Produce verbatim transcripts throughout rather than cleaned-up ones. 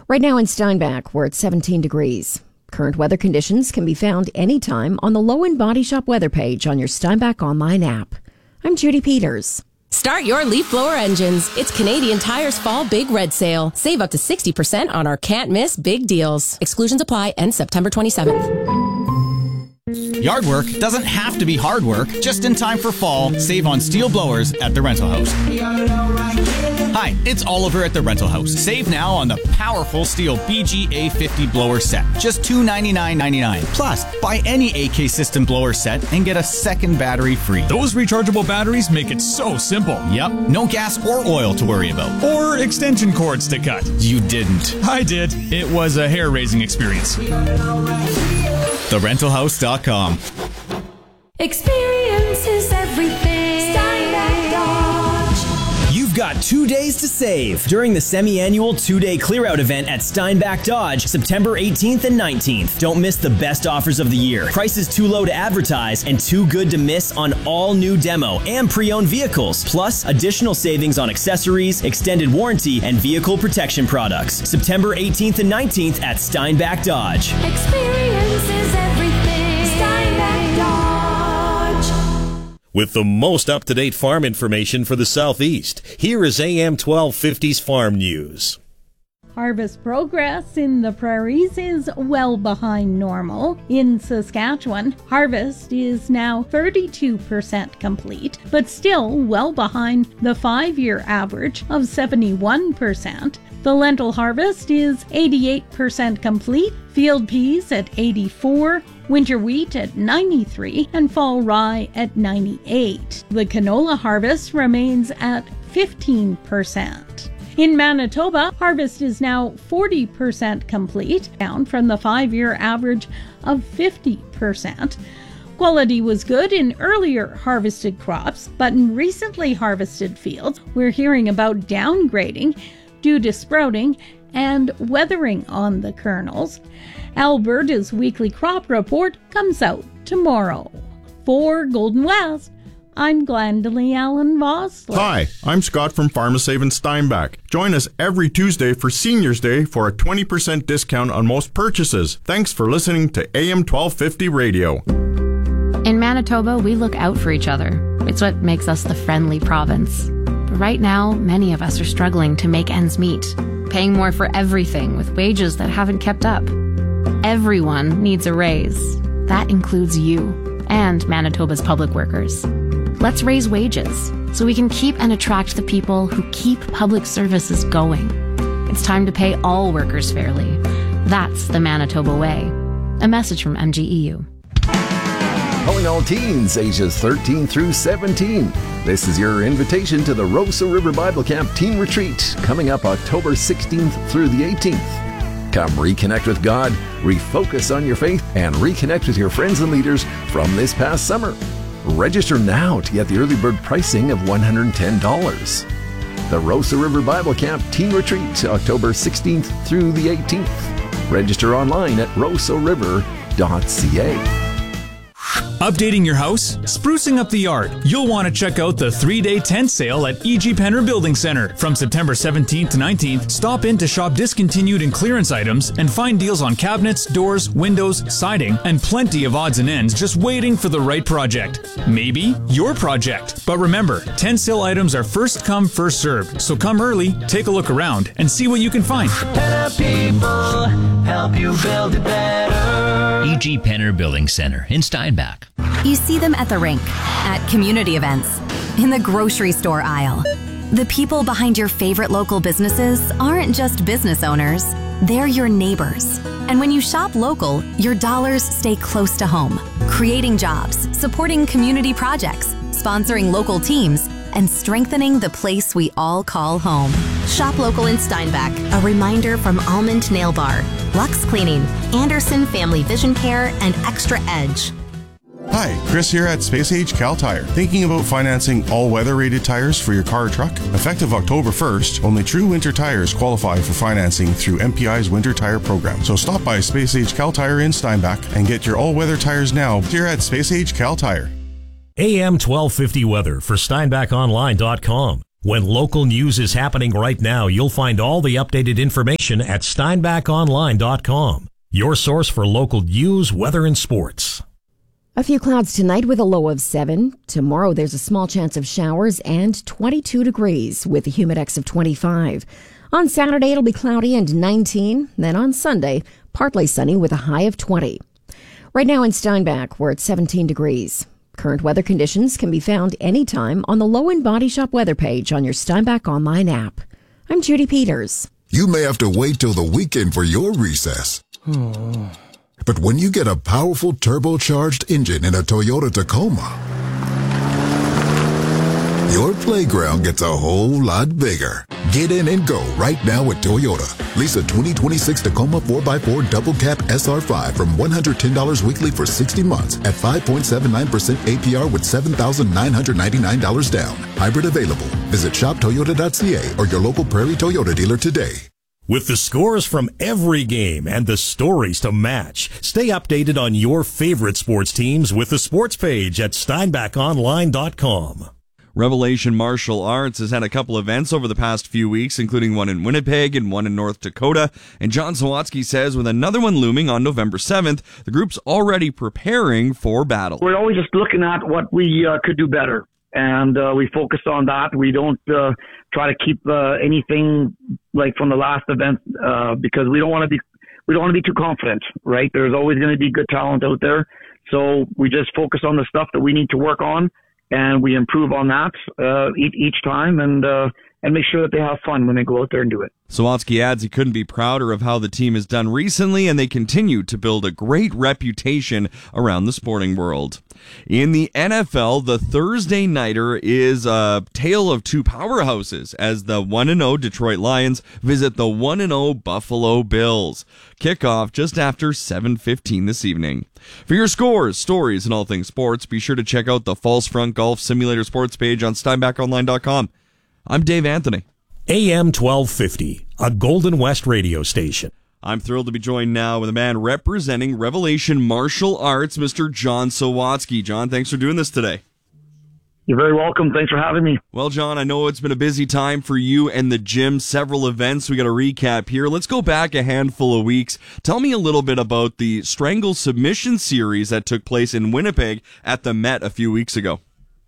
Right now in Steinbach, we're at seventeen degrees. Current weather conditions can be found anytime on the Low End Body Shop weather page on your Steinbach online app. I'm Judy Peters. Start your leaf blower engines. It's Canadian Tire's Fall Big Red Sale. Save up to sixty percent on our can't miss big deals. Exclusions apply. End September twenty-seventh. Yard work doesn't have to be hard work. Just in time for fall, save on steel blowers at the Rental House. Hi, it's Oliver at the Rental House. Save now on the powerful steel B G A fifty blower set. Just two hundred ninety-nine dollars and ninety-nine cents. Plus, buy any A K system blower set and get a second battery free. Those rechargeable batteries make it so simple. Yep, no gas or oil to worry about. Or extension cords to cut. You didn't. I did. It was a hair-raising experience. the rental house dot com. Experience is everything. Steinbach Dodge. You've got two days to save during the semi-annual two-day clear-out event at Steinbach Dodge, September eighteenth and nineteenth. Don't miss the best offers of the year. Prices too low to advertise and too good to miss on all new demo and pre-owned vehicles. Plus, additional savings on accessories, extended warranty, and vehicle protection products. September eighteenth and nineteenth at Steinbach Dodge. Experience is everything. Steinbach Dodge. With the most up-to-date farm information for the Southeast, here is A M twelve fifty's Farm News. Harvest progress in the prairies is well behind normal. In Saskatchewan, harvest is now thirty-two percent complete, but still well behind the five-year average of seventy-one percent. The lentil harvest is eighty-eight percent complete, field peas at eighty-four, winter wheat at ninety-three, and fall rye at ninety-eight. The canola harvest remains at fifteen percent. In Manitoba, harvest is now forty percent complete, down from the five-year average of fifty percent. Quality was good in earlier harvested crops, but in recently harvested fields, we're hearing about downgrading due to sprouting and weathering on the kernels. Alberta's weekly crop report comes out tomorrow. For Golden West, I'm Glendalee Allen Vossler. Hi, I'm Scott from Pharmasave in Steinbach. Join us every Tuesday for Seniors Day for a twenty percent discount on most purchases. Thanks for listening to A M twelve fifty Radio. In Manitoba, we look out for each other. It's what makes us the friendly province. But right now, many of us are struggling to make ends meet, paying more for everything with wages that haven't kept up. Everyone needs a raise. That includes you and Manitoba's public workers. Let's raise wages so we can keep and attract the people who keep public services going. It's time to pay all workers fairly. That's the Manitoba way. A message from M G E U. Calling all teens ages thirteen through seventeen. This is your invitation to the Rosa River Bible Camp Teen Retreat coming up October sixteenth through the eighteenth. Come reconnect with God, refocus on your faith, and reconnect with your friends and leaders from this past summer. Register now to get the early bird pricing of one hundred ten dollars. The Rosa River Bible Camp Teen Retreat, October sixteenth through the eighteenth. Register online at rosa river dot c a. Updating your house? Sprucing up the yard? You'll want to check out the three-day tent sale at E G Penner Building Center. From September seventeenth to nineteenth, stop in to shop discontinued and clearance items and find deals on cabinets, doors, windows, siding, and plenty of odds and ends just waiting for the right project. Maybe your project. But remember, tent sale items are first come, first served. So come early, take a look around, and see what you can find. Better people help you build it better. E G Penner Building Center in Steinbach. You see them at the rink, at community events, in the grocery store aisle. The people behind your favorite local businesses aren't just business owners, they're your neighbors. And when you shop local, your dollars stay close to home, creating jobs, supporting community projects, sponsoring local teams, and strengthening the place we all call home. Shop local in Steinbach. A reminder from Almond Nail Bar, Lux Cleaning, Anderson Family Vision Care, and Extra Edge. Hi, Chris here at Space Age Cal Tire. Thinking about financing all-weather rated tires for your car or truck? Effective October first, only true winter tires qualify for financing through M P I's Winter Tire Program. So stop by Space Age Cal Tire in Steinbach and get your all-weather tires now here at Space Age Cal Tire. A M twelve fifty weather for Steinbach Online dot com. When local news is happening right now, you'll find all the updated information at steinbach online dot com. Your source for local news, weather, and sports. A few clouds tonight with a low of seven. Tomorrow there's a small chance of showers and twenty-two degrees with a humidex of twenty-five. On Saturday it'll be cloudy and nineteen. Then on Sunday, partly sunny with a high of twenty. Right now in Steinbach, we're at seventeen degrees. Current weather conditions can be found anytime on the Low End Body Shop weather page on your Steinbach online app. I'm Judy Peters. You may have to wait till the weekend for your recess. But when you get a powerful turbocharged engine in a Toyota Tacoma, your playground gets a whole lot bigger. Get in and go right now at Toyota. Lease a twenty twenty-six Tacoma four by four Double Cab S R five from one hundred ten dollars weekly for sixty months at five point seven nine percent A P R with seven thousand nine hundred ninety-nine dollars down. Hybrid available. Visit shop toyota dot c a or your local Prairie Toyota dealer today. With the scores from every game and the stories to match, stay updated on your favorite sports teams with the sports page at steinbach online dot com. Revelation Martial Arts has had a couple events over the past few weeks, including one in Winnipeg and one in North Dakota. And John Sawatsky says with another one looming on November seventh, the group's already preparing for battle. We're always just looking at what we uh, could do better. And uh, we focus on that. We don't uh, try to keep uh, anything like from the last event uh, because we don't want to be we don't want to be too confident, right? There's always going to be good talent out there, so we just focus on the stuff that we need to work on, and we improve on that uh, each, each time, and uh, and make sure that they have fun when they go out there and do it. Sawatsky adds he couldn't be prouder of how the team has done recently, and they continue to build a great reputation around the sporting world. In the N F L, the Thursday nighter is a tale of two powerhouses as the one and oh Detroit Lions visit the one and oh Buffalo Bills. Kickoff just after seven fifteen this evening. For your scores, stories, and all things sports, be sure to check out the False Front Golf Simulator sports page on steinbach online dot com. I'm Dave Anthony. A M twelve fifty, a Golden West radio station. I'm thrilled to be joined now with a man representing Revelation Martial Arts, Mister John Sawatsky. John, thanks for doing this today. You're very welcome. Thanks for having me. Well, John, I know it's been a busy time for you and the gym, several events. We got a recap here. Let's go back a handful of weeks. Tell me a little bit about the Strangle Submission Series that took place in Winnipeg at the Met a few weeks ago.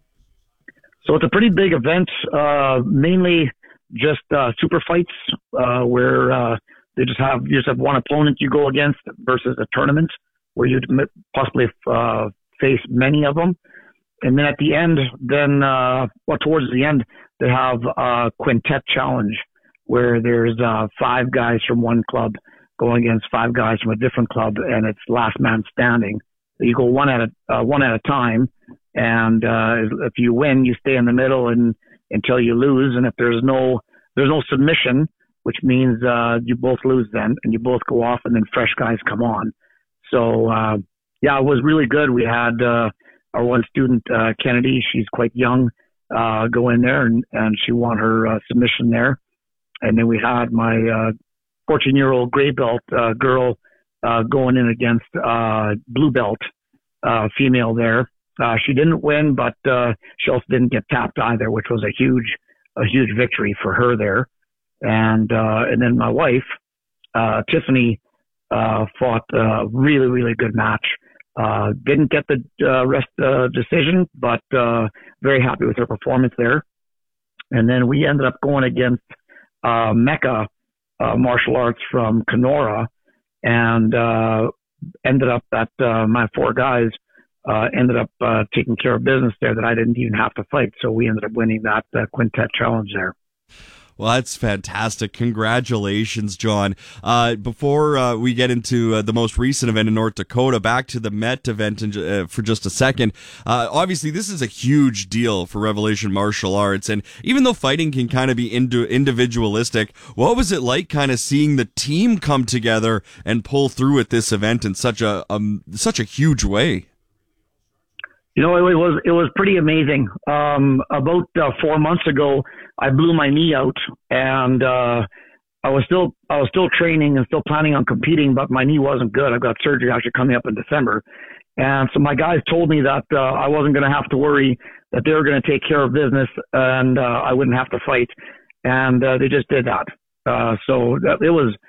So it's a pretty big event, uh, mainly just uh, super fights uh, where uh, they just have you just have one opponent you go against versus a tournament where you'd possibly uh, face many of them. And then at the end, then uh, well, towards the end, they have a quintet challenge where there's uh, five guys from one club going against five guys from a different club, and it's last man standing. So you go one at a uh, one at a time, and uh, if you win, you stay in the middle and until you lose. And if there's no there's no submission, which means uh, you both lose then, and you both go off, and then fresh guys come on. So uh, yeah, it was really good. We had uh, our one student, uh, Kennedy. She's quite young. Uh, go in there, and, and she won her uh, submission there. And then we had my uh, fourteen-year-old gray belt uh, girl uh, going in against uh, blue belt uh, female there. Uh, she didn't win, but uh, she also didn't get tapped either, which was a huge, a huge victory for her there. And uh, and then my wife, uh, Tiffany, uh, fought a really, really good match. Uh, didn't get the uh, rest uh, decision, but uh, very happy with her performance there. And then we ended up going against uh, Mecca uh, Martial Arts from Kenora, and uh, ended up that uh, my four guys uh, ended up uh, taking care of business there that I didn't even have to fight. So we ended up winning that uh, quintet challenge there. Well, that's fantastic. Congratulations, John. Uh, before uh, we get into uh, the most recent event in North Dakota, back to the Met event in, uh, for just a second. Uh, obviously, this is a huge deal for Revelation Martial Arts. And even though fighting can kind of be ind- individualistic, what was it like kind of seeing the team come together and pull through at this event in such a um, such a huge way? You know, it was it was pretty amazing. Um, about uh, four months ago, I blew my knee out, and uh, I was still I was still training and still planning on competing, but my knee wasn't good. I've got surgery actually coming up in December, and so my guys told me that uh, I wasn't going to have to worry, that they were going to take care of business, and uh, I wouldn't have to fight, and uh, they just did that. Uh, so that, it was